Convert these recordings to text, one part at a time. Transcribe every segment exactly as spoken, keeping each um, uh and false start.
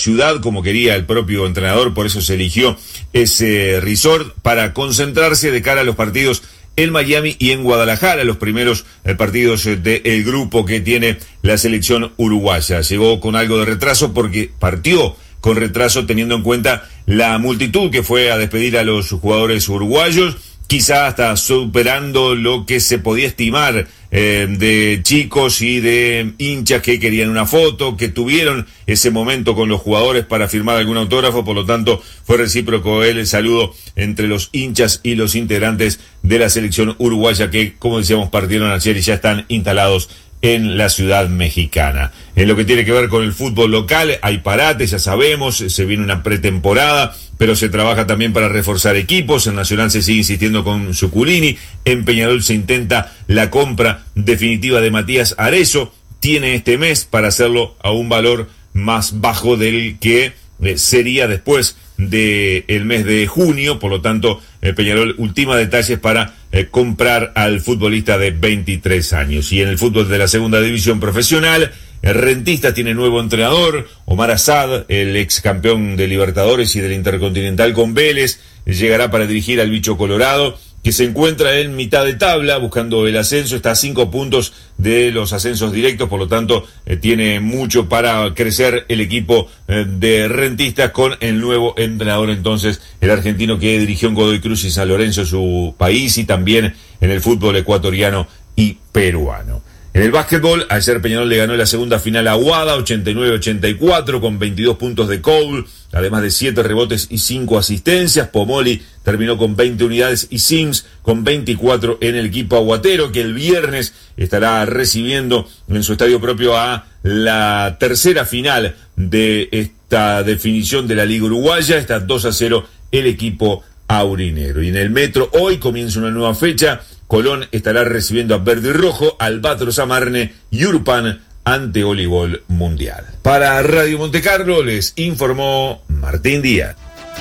ciudad, como quería el propio entrenador, por eso se eligió ese resort para concentrarse de cara a los partidos en Miami y en Guadalajara, los primeros eh, partidos eh, del grupo que tiene la selección uruguaya. Llegó con algo de retraso porque partió con retraso teniendo en cuenta la multitud que fue a despedir a los jugadores uruguayos, quizá hasta superando lo que se podía estimar eh, de chicos y de hinchas que querían una foto, que tuvieron ese momento con los jugadores para firmar algún autógrafo. Por lo tanto fue recíproco el saludo entre los hinchas y los integrantes de la selección uruguaya que, como decíamos, partieron ayer y ya están instalados en la ciudad mexicana. En lo que tiene que ver con el fútbol local, hay parates, ya sabemos, se viene una pretemporada, pero se trabaja también para reforzar equipos. En Nacional se sigue insistiendo con Zuculini, en Peñarol se intenta la compra definitiva de Matías Arezzo, tiene este mes para hacerlo a un valor más bajo del que eh, sería después del de mes de junio. Por lo tanto, eh, Peñarol ultima detalles para eh, comprar al futbolista de veintitrés años. Y en el fútbol de la segunda división profesional, el Rentistas tiene nuevo entrenador, Omar Asad, el ex campeón de Libertadores y del Intercontinental con Vélez, llegará para dirigir al Bicho Colorado, que se encuentra en mitad de tabla buscando el ascenso, está a cinco puntos de los ascensos directos, por lo tanto eh, tiene mucho para crecer el equipo eh, de Rentistas con el nuevo entrenador, entonces el argentino que dirigió en Godoy Cruz y San Lorenzo, su país, y también en el fútbol ecuatoriano y peruano. En el básquetbol, ayer Peñarol le ganó la segunda final a Aguada, ochenta y nueve a ochenta y cuatro, con veintidós puntos de Cole, además de siete rebotes y cinco asistencias. Pomoli terminó con veinte unidades y Sims con veinticuatro en el equipo aguatero, que el viernes estará recibiendo en su estadio propio a la tercera final de esta definición de la Liga Uruguaya. Está dos a cero el equipo aurinegro. Y en el Metro hoy comienza una nueva fecha. Colón estará recibiendo a Verde y Rojo, Albatros a Marne y Urpan ante Voleibol Mundial. Para Radio Montecarlo les informó Martín Díaz.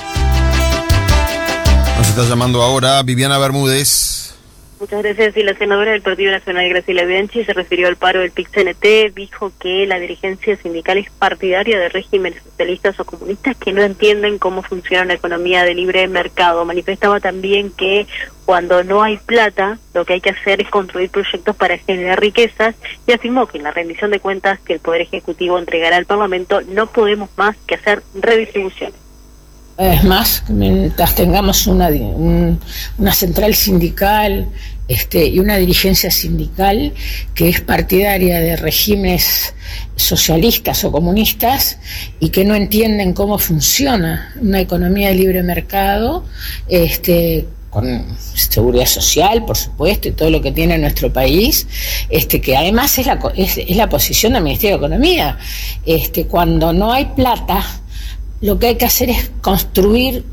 Nos está llamando ahora Viviana Bermúdez. Muchas gracias. Y la senadora del Partido Nacional, Graciela Bianchi, se refirió al paro del P I C C N T, dijo que la dirigencia sindical es partidaria de regímenes socialistas o comunistas que no entienden cómo funciona la economía de libre mercado. Manifestaba también que cuando no hay plata, lo que hay que hacer es construir proyectos para generar riquezas, y afirmó que en la rendición de cuentas que el Poder Ejecutivo entregará al Parlamento no podemos más que hacer redistribuciones. Es más, mientras tengamos una, un, una central sindical este, y una dirigencia sindical que es partidaria de regímenes socialistas o comunistas y que no entienden cómo funciona una economía de libre mercado, este, con seguridad social, por supuesto, y todo lo que tiene nuestro país, este, que además es la, es, es la posición del Ministerio de Economía. Este, cuando no hay plata, lo que hay que hacer es construir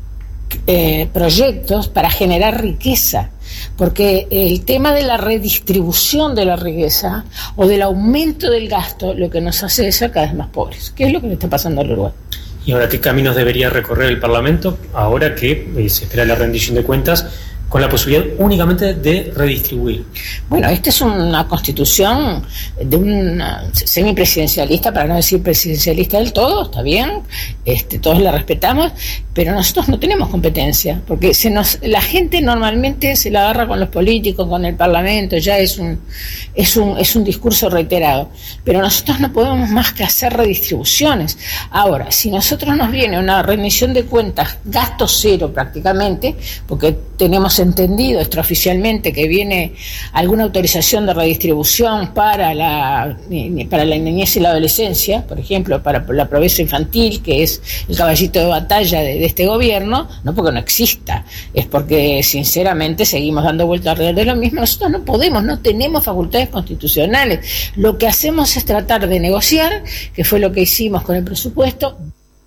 eh, proyectos para generar riqueza, porque el tema de la redistribución de la riqueza o del aumento del gasto lo que nos hace es ser cada vez más pobres, que es lo que le está pasando al Uruguay. ¿Y ahora qué caminos debería recorrer el Parlamento, ahora que eh, se espera la rendición de cuentas, con la posibilidad únicamente de redistribuir? Bueno, esta es una constitución de una semipresidencialista, para no decir presidencialista del todo, está bien, este, todos la respetamos, pero nosotros no tenemos competencia, porque se nos, la gente normalmente se la agarra con los políticos, con el Parlamento, ya es un, es un, es un discurso reiterado, pero nosotros no podemos más que hacer redistribuciones. Ahora, si nosotros nos viene una rendición de cuentas, gasto cero prácticamente, porque tenemos entendido extraoficialmente que viene alguna autorización de redistribución para la para la niñez y la adolescencia, por ejemplo, para la pobreza infantil, que es el caballito de batalla de, de este gobierno, no porque no exista, es porque sinceramente seguimos dando vueltas alrededor de lo mismo. Nosotros no podemos, no tenemos facultades constitucionales. Lo que hacemos es tratar de negociar, que fue lo que hicimos con el presupuesto.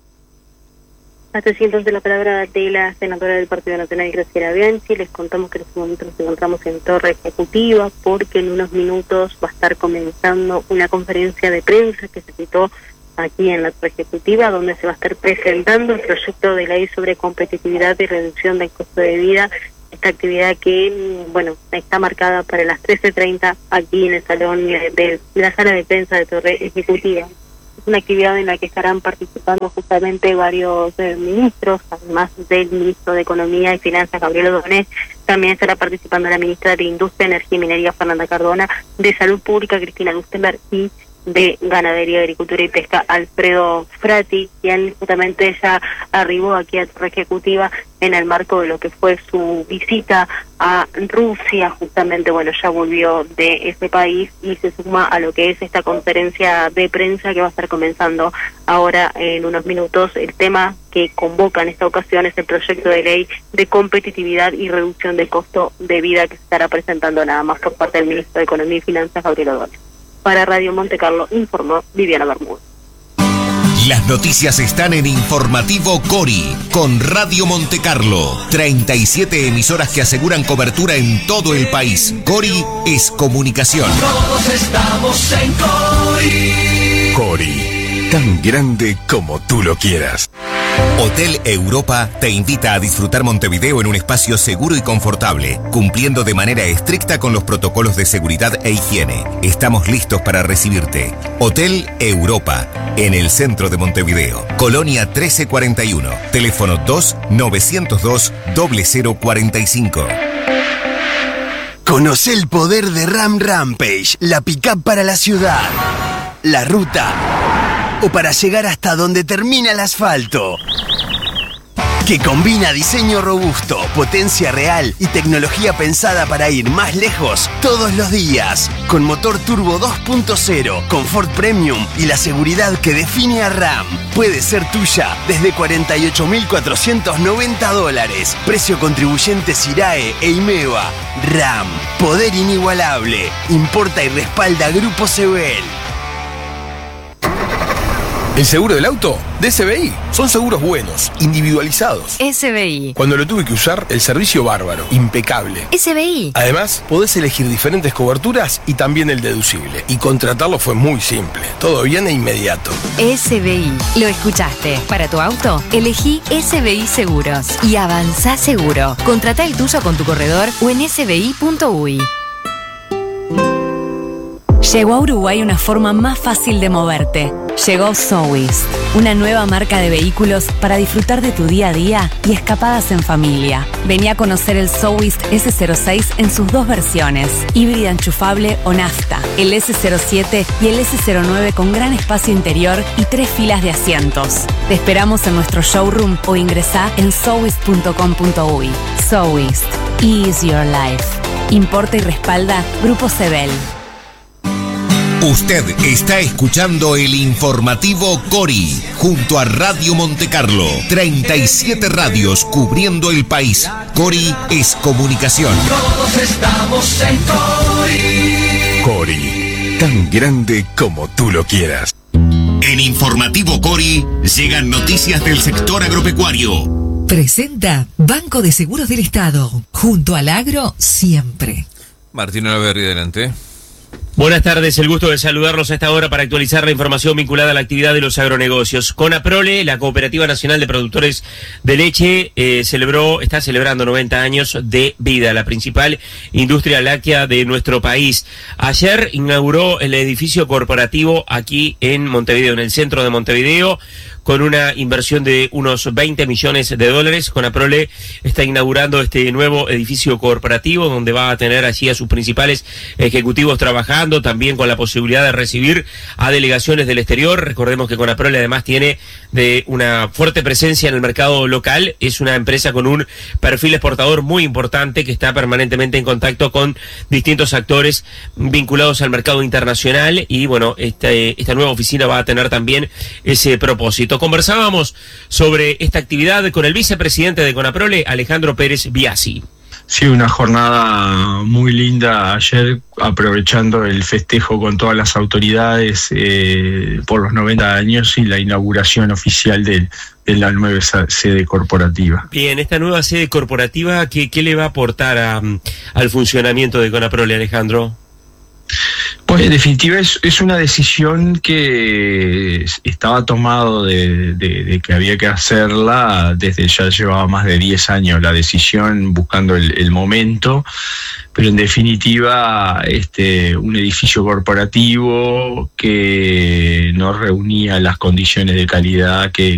Hasta así entonces la palabra de la senadora del Partido Nacional, Graciela Bianchi. Les contamos que en este momento nos encontramos en Torre Ejecutiva porque en unos minutos va a estar comenzando una conferencia de prensa que se citó aquí en la Torre Ejecutiva, donde se va a estar presentando el proyecto de ley sobre competitividad y reducción del costo de vida. Esta actividad que, bueno, está marcada para las trece treinta aquí en el salón de, de la sala de prensa de Torre Ejecutiva. Es una actividad en la que estarán participando justamente varios eh, ministros, además del ministro de Economía y Finanzas, Gabriel Ordóñez. También estará participando la ministra de Industria, Energía y Minería, Fernanda Cardona, de Salud Pública, Cristina Lustenberg, y de Ganadería, Agricultura y Pesca, Alfredo Frati, quien justamente ya arribó aquí a Torre Ejecutiva en el marco de lo que fue su visita a Rusia. Justamente, bueno, ya volvió de ese país y se suma a lo que es esta conferencia de prensa que va a estar comenzando ahora en unos minutos. El tema que convoca en esta ocasión es el proyecto de ley de competitividad y reducción del costo de vida, que se estará presentando nada más por parte del ministro de Economía y Finanzas, Gabriel Ordóñez. Para Radio Monte Carlo informó Viviana Bermúdez. Las noticias están en Informativo Cori, con Radio Monte Carlo. treinta y siete emisoras que aseguran cobertura en todo el país. Cori es comunicación. Todos estamos en Cori. Cori, tan grande como tú lo quieras. Hotel Europa te invita a disfrutar Montevideo en un espacio seguro y confortable, cumpliendo de manera estricta con los protocolos de seguridad e higiene. Estamos listos para recibirte. Hotel Europa, en el centro de Montevideo. Colonia trece cuarenta y uno. Teléfono dos nueve cero dos cero cero cuarenta y cinco. Conoce el poder de Ram Rampage, la pick-up para la ciudad, la ruta o para llegar hasta donde termina el asfalto. Que combina diseño robusto, potencia real y tecnología pensada para ir más lejos todos los días. Con motor turbo dos punto cero, confort premium y la seguridad que define a Ram. Puede ser tuya desde cuarenta y ocho mil cuatrocientos noventa dólares. Precio contribuyente SIRAE e IMEVA. Ram, poder inigualable. Importa y respalda Grupo Sebel. ¿El seguro del auto? De S B I. Son seguros buenos, individualizados. S B I. Cuando lo tuve que usar, el servicio bárbaro, impecable. S B I. Además, podés elegir diferentes coberturas y también el deducible. Y contratarlo fue muy simple. Todo bien e inmediato. S B I. Lo escuchaste. Para tu auto, elegí S B I Seguros. Y avanzá seguro. Contratá el tuyo con tu corredor o en s b i punto u y. Llegó a Uruguay una forma más fácil de moverte. Llegó Sowist, una nueva marca de vehículos para disfrutar de tu día a día y escapadas en familia. Vení a conocer el Sowist ese cero seis en sus dos versiones, híbrida enchufable o nafta, el ese cero siete y el ese cero nueve con gran espacio interior y tres filas de asientos. Te esperamos en nuestro showroom o ingresá en sowist punto com punto u y. Sowist, ease your life. Importa y respalda Grupo Sebel. Usted está escuchando el Informativo Cori, junto a Radio Monte Carlo. treinta y siete radios cubriendo el país. Cori es comunicación. Todos estamos en Cori. Cori, tan grande como tú lo quieras. En Informativo Cori llegan noticias del sector agropecuario. Presenta Banco de Seguros del Estado. Junto al agro, siempre. Martín Olaverri, adelante. Buenas tardes, el gusto de saludarlos a esta hora para actualizar la información vinculada a la actividad de los agronegocios. Conaprole, la Cooperativa Nacional de Productores de Leche, eh, celebró, está celebrando noventa años de vida, la principal industria láctea de nuestro país. Ayer inauguró el edificio corporativo aquí en Montevideo, en el centro de Montevideo, con una inversión de unos veinte millones de dólares. Conaprole está inaugurando este nuevo edificio corporativo donde va a tener allí a sus principales ejecutivos trabajando, también con la posibilidad de recibir a delegaciones del exterior. Recordemos que Conaprole además tiene de una fuerte presencia en el mercado local, es una empresa con un perfil exportador muy importante que está permanentemente en contacto con distintos actores vinculados al mercado internacional y bueno, este, esta nueva oficina va a tener también ese propósito. Conversábamos sobre esta actividad con el vicepresidente de Conaprole, Alejandro Pérez Biasi. Sí, una jornada muy linda ayer, aprovechando el festejo con todas las autoridades eh, por los noventa años y la inauguración oficial de, de la nueva sede corporativa. Bien, esta nueva sede corporativa, ¿qué, qué le va a aportar a, al funcionamiento de Conaprole, Alejandro? Pues en definitiva es, es una decisión que estaba tomado de, de, de que había que hacerla desde ya llevaba más de diez años la decisión, buscando el, el momento, pero en definitiva este un edificio corporativo que no reunía las condiciones de calidad que